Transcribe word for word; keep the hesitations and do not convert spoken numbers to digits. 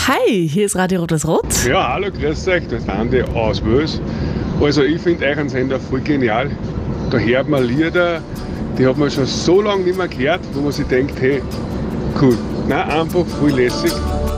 Hi, hier ist Radio Rotes Rot. Ja, hallo, grüß euch, das ist Andi aus Wels. Also ich finde euren Sender voll genial. Da hört man Lieder, die hat man schon so lange nicht mehr gehört, wo man sich denkt, hey, cool. Nein, einfach voll lässig.